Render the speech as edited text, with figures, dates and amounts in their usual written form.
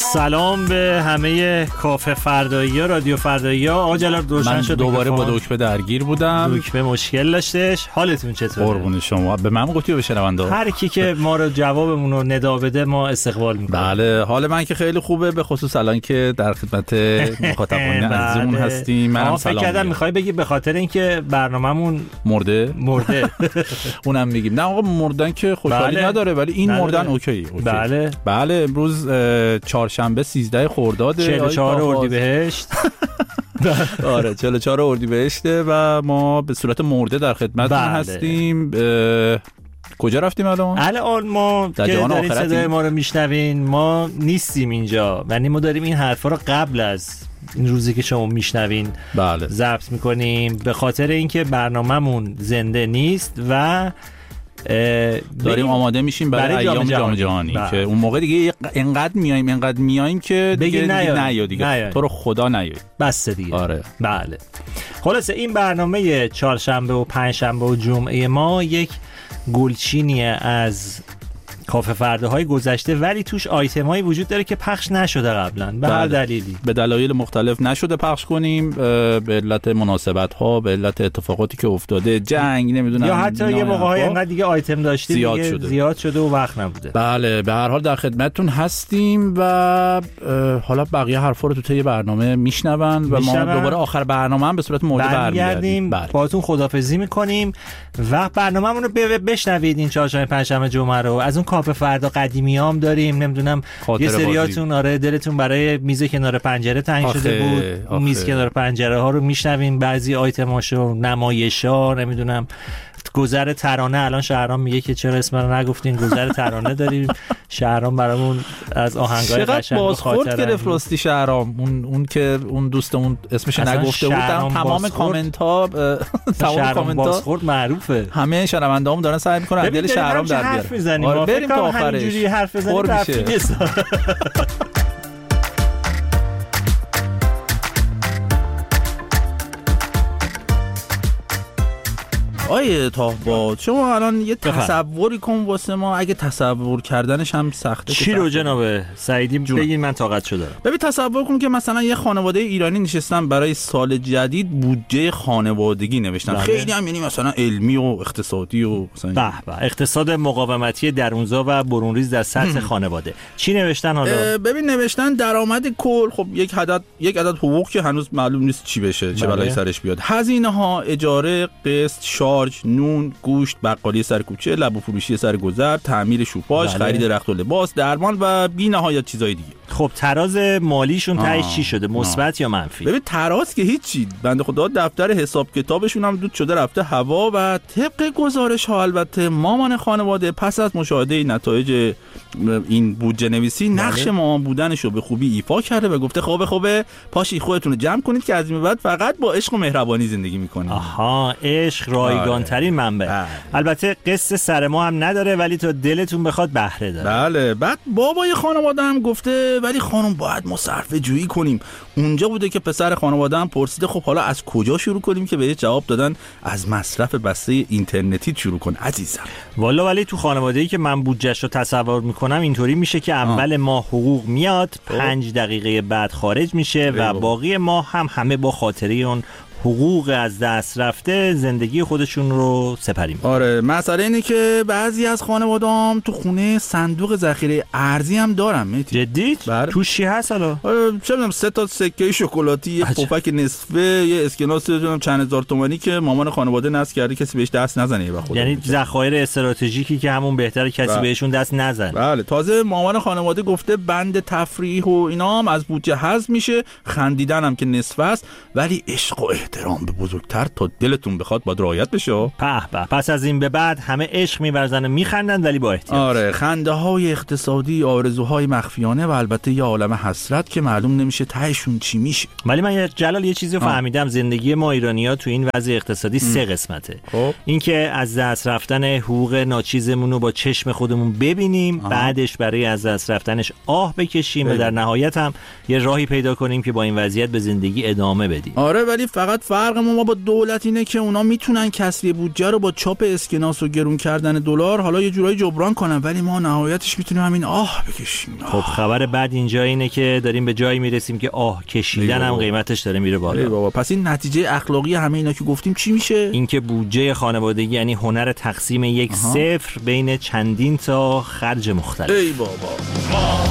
سلام به همه کافه فردایی ها، رادیو فردایی ها. آقا جلال روشن شد. دوباره با دکمه درگیر بودم. دکمه مشکل داشتش. حالتون چطوره؟ قربون شما. به من گفتی به شنونده هر کی که ما رو جوابمون رو ندا بده ما استقبال میکنیم. بله، حال من که خیلی خوبه، به خصوص الان که در خدمت مخاطبان عزیزمون هستیم. منم فکر کردم میخوای بگی به خاطر اینکه برنامه‌مون مرده اونم میگیم. نه آقا، مردن که خوشحالی نداره، ولی این مردن اوکی. بله امروز چهارشنبه 13 خرداد 44 اردیبهشت. آره 44 اردیبهشته و ما به صورت مرده در خدمتتون هستیم. کجا رفتیم الان ما که دارین صدای ما رو میشنوین، ما نیستیم اینجا، یعنی ما داریم این حرفا رو قبل از این روزی که شما میشنوین ضبط میکنیم، به خاطر اینکه برنامه‌مون زنده نیست و داریم آماده میشیم برای ایام جام جهانی که اون موقع دیگه انقدر میایم که دیگه نیا دیگه تو رو خدا نیا بس دیگه. آره بله. خلاصه این برنامه چهارشنبه و پنجشنبه و جمعه ما یک گلچینی از کافه فرداهای گذشته، ولی توش آیتمایی وجود داره که پخش نشده قبلا به هر دلیلی، به دلایل مختلف نشده پخش کنیم، به علت مناسبت ها، به علت اتفاقاتی که افتاده، جنگ، نمیدونم، یا حتی یه موقع‌های انقدر دیگه آیتم داشتیم زیاد شده و وقت نبوده. بله، به هر حال در خدمتتون هستیم و حالا بقیه حرفا رو تو طی برنامه میشنون و ما دوباره آخر برنامه هم به صورت مرده برمیگردیم. باهاتون خداحافظی میکنیم و برنامه‌مون رو بشنوید. این چهارشنبه پنجشنبه جمعه رو از اون کافه فردا قدیمیام داریم، نمیدونم یه سریاتون آره دلتون برای میز کنار پنجره تنگ شده بود، میز کنار پنجره ها رو میشنوین، بعضی آیتماشو، نمایشا، نمیدونم گذر ترانه. الان شهرام میگه که چرا اسم رو نگفتین، گذر ترانه داریم. شهرام برامون از آهنگای قشنگ بازخورد گرفت راستی شهرام، اون که اون دوستمون اسمش نگفته بود، تمام کامنت ها بازخورد معروفه، همه شنونده‌هام دارن سعی میکنن دل شهرام در بیارن. بریم تا آخرش اینجوری حرف بزنیم. آیه تاهباد، شما الان یه تصوری کن واسه ما، اگه تصور کردنش هم سخته. چی رو جناب سعیدی بگین، من طاقت شده. ببین تصور کن که مثلا یه خانواده ایرانی نشستن برای سال جدید بودجه خانوادگی نوشتن. خیلی هم یعنی مثلا علمی و اقتصادی و مثلا اقتصاد مقاومتی درونزا و برونریز در سطح خانواده. چی نوشتن حالا؟ ببین نوشتن درآمد کل، خب یک عدد حقوق که هنوز معلوم نیست چی بشه، چه بلایی سرش بیاد. هزینه ها، اجاره، قسط، نون، گوشت، بقالی سر کوچه، لب و فروشی سر گذر، تعمیر شوپاژ، خرید رخت و لباس، درمان و بی‌نهایت چیزای دیگه. خب تراز مالیشون تهش چی شده، مثبت یا منفی؟ ببین تراز که هیچی، بنده خدا دفتر حساب کتابشون هم دود شده رفته هوا و طبق گزارش ها البته مامان خانواده پس از مشاهده نتایج این بودجه نویسی نقش مامان بودنش رو به خوبی ایفا کرده و گفته خوبه پاشی خودتون رو جمع کنید که از این بعد فقط با عشق و مهربانی زندگی میکنید. آها، عشق رایگان ترین منبع. البته قصه سر ما هم نداره، ولی تا دلتون بخواد بهره داره. بله. بعد بابای خانواده هم گفته ولی خانم باید ما صرفه جویی کنیم. اونجا بوده که پسر خانواده هم پرسیده خب حالا از کجا شروع کنیم، که بهش جواب دادن از مصرف بسته اینترنتی شروع کن عزیزم. والا ولی تو خانواده‌ای که من بودجه‌اش رو تصور میکنم اینطوری میشه که اول ماه حقوق میاد، 5 دقیقه بعد خارج میشه و باقی ماه هم همه با خاطره اون حقوق از دست رفته زندگی خودشون رو سپری می‌کنن. آره، مسئله اینه که بعضی از خانواده‌ام تو خونه صندوق ذخیره ارزی هم دارن. جدی؟ توش چی هست حالا؟ چه می‌دونم 3 تا سکه شکلاتی، یه پفک نصفه، یه اسکناس چند هزار تومانی که مامان خانواده نصب کرده کسی بهش دست نزنه. یعنی ذخایر استراتژیکی که همون بهتره کسی بهشون دست نزنه. بله. تازه مامان خانواده گفته بند تفریح و اینا هم از بودجه حذف میشه، خندیدن هم که نصف است، ولی عشق و احترام به بزرگتر تا دلتون بخواد باید رعایت بشه. پس از این به بعد همه عشق می‌ورزن و میخندن ولی با احتیاط. آره، خنده‌های اقتصادی، آرزوهای مخفیانه و البته یه عالم حسرت که معلوم نمیشه تهشون چی میشه. ولی من جلال یه چیزی رو فهمیدم، زندگی ما ایرانی‌ها تو این وضع اقتصادی 3 قسمته. اینکه از دست رفتن حقوق ناچیزمون رو با چشم خودمون ببینیم، بعدش برای از دست رفتنش آه بکشیم و در نهایت هم یه راهی پیدا کنیم که با این وضعیت به زندگی ادامه بدیم. آره، ولی فقط فقط فرق ما با دولت اینه که اونا میتونن کسری بودجه رو با چاپ اسکناس و گرون کردن دلار حالا یه جورایی جبران کنن، ولی ما نهایتش میتونیم همین بکشیم. خب خبر بعد اینجا اینه که داریم به جایی میرسیم که کشیدن هم قیمتش داره میره بالا. بابا پس این نتیجه اخلاقی همه اینا که گفتیم چی میشه؟ اینکه بودجه خانوادگی یعنی هنر تقسیم 1-0 بین چندین تا خرج مختلف. ای بابا